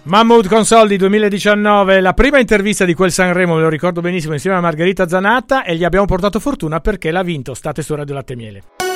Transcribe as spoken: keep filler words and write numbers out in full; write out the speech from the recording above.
Mahmood con soldi duemiladiciannove, la prima intervista di quel Sanremo, me lo ricordo benissimo, insieme a Margherita Zanatta, e gli abbiamo portato fortuna perché l'ha vinto State su Radio Latte e Miele.